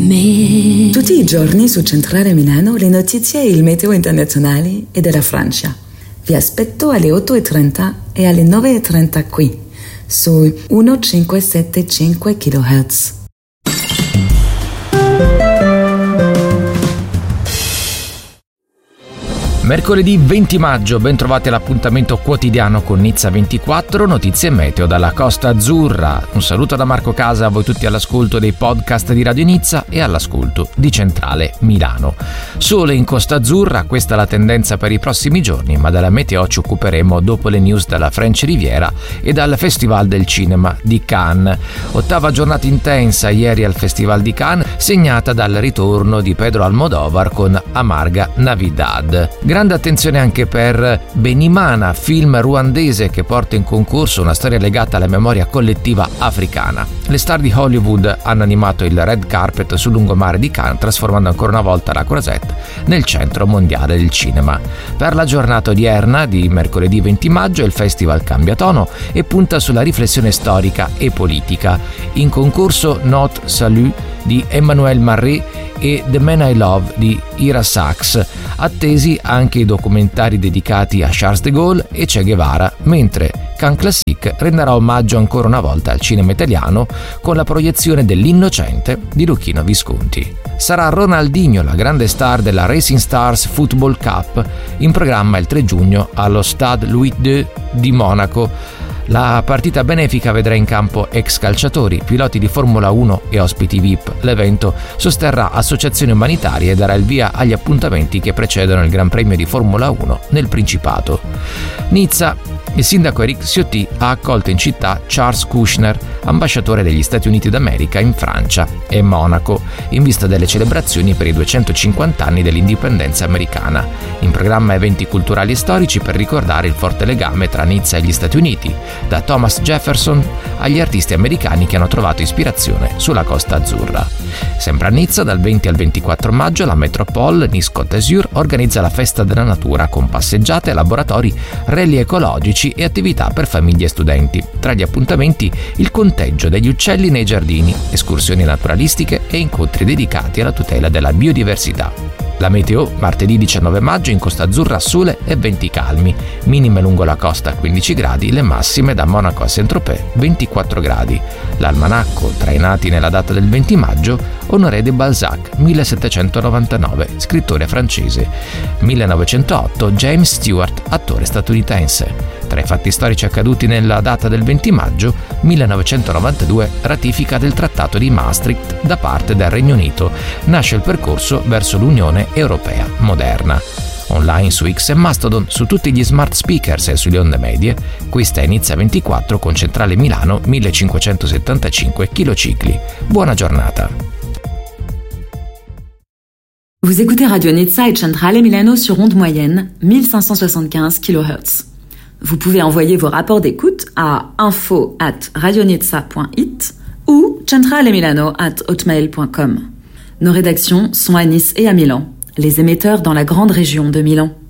Tutti i giorni su Centrale Milano le notizie e il meteo internazionali e della Francia. Vi aspetto alle 8:30 e alle 9:30 qui, su 1575 kHz. Mercoledì 20 maggio, ben trovati all'appuntamento quotidiano con Nizza 24, notizie meteo dalla Costa Azzurra. Un saluto da Marco Casa a voi tutti all'ascolto dei podcast di Radio Nizza e all'ascolto di Centrale Milano. Sole in Costa Azzurra, questa è la tendenza per i prossimi giorni, ma della meteo ci occuperemo dopo le news dalla French Riviera e dal Festival del Cinema di Cannes. Ottava giornata intensa ieri al Festival di Cannes, segnata dal ritorno di Pedro Almodóvar con Amarga Navidad. Grande attenzione anche per Benimana, film ruandese che porta in concorso una storia legata alla memoria collettiva africana. Le star di Hollywood hanno animato il red carpet sul lungomare di Cannes, trasformando ancora una volta la Croisette nel centro mondiale del cinema. Per la giornata odierna di mercoledì 20 maggio il festival cambia tono e punta sulla riflessione storica e politica. In concorso Not Salut di Emmanuel Marais e The Man I Love di Ira Sachs. Attesi anche i documentari dedicati a Charles de Gaulle e Che Guevara, mentre Cannes Classique renderà omaggio ancora una volta al cinema italiano con la proiezione dell'Innocente di Luchino Visconti. Sarà Ronaldinho, la grande star della Racing Stars Football Cup, in programma il 3 giugno allo Stade Louis II di Monaco. La partita benefica vedrà in campo ex calciatori, piloti di Formula 1 e ospiti VIP. L'evento sosterrà associazioni umanitarie e darà il via agli appuntamenti che precedono il Gran Premio di Formula 1 nel Principato. Nizza. Il sindaco Éric Ciotti ha accolto in città Charles Kushner, ambasciatore degli Stati Uniti d'America in Francia e Monaco, in vista delle celebrazioni per i 250 anni dell'indipendenza americana. In programma eventi culturali e storici per ricordare il forte legame tra Nizza e gli Stati Uniti, da Thomas Jefferson agli artisti americani che hanno trovato ispirazione sulla Costa Azzurra. Sempre a Nizza, dal 20 al 24 maggio, la Métropole Nice Côte d'Azur organizza la Festa della Natura con passeggiate, laboratori, rally ecologici e attività per famiglie e studenti. Tra gli appuntamenti il conteggio degli uccelli nei giardini, escursioni naturalistiche e incontri dedicati alla tutela della biodiversità. La meteo, martedì 19 maggio in Costa Azzurra sole e venti calmi, minime lungo la costa 15 gradi, le massime da Monaco a Saint-Tropez 24 gradi. L'almanacco, tra i nati nella data del 20 maggio, Honoré de Balzac, 1799, scrittore francese. 1908, James Stewart, attore statunitense. Tra i fatti storici accaduti nella data del 20 maggio, 1992, ratifica del Trattato di Maastricht da parte del Regno Unito. Nasce il percorso verso l'Unione Europea moderna. Online su X e Mastodon, su tutti gli smart speakers e sulle onde medie, questa è Nizza 24 con Centrale Milano 1575 kHz. Buona giornata. Vous écoutez Radio Nizza et Centrale Milano sur onde moyenne 1575 kHz. Vous pouvez envoyer vos rapports d'écoute à info@radionizza.it ou centralemilano@hotmail.com. Nos rédactions sont à Nice et à Milan, les émetteurs dans la grande région de Milan.